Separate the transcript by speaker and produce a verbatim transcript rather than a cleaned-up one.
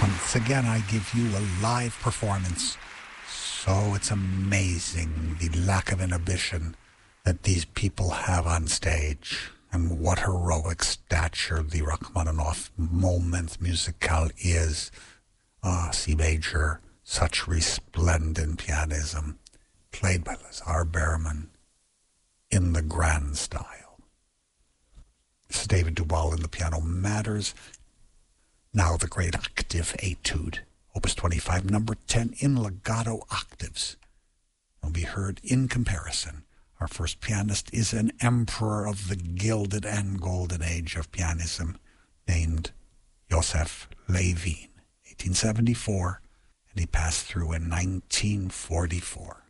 Speaker 1: Once again, I give you a live performance. So it's amazing the lack of inhibition that these people have on stage, and what heroic stature the Rachmaninoff moment musical is. Ah, C major, such resplendent pianism, played by Lazar Berman in the grand style. This is David Duval in the Piano Matters. Now the great octave etude, Opus twenty-five, number ten, in legato octaves, will be heard in comparison. Our first pianist is an emperor of the gilded and golden age of pianism, named Joseph Levine, eighteen seventy-four, and he passed through in nineteen forty-four.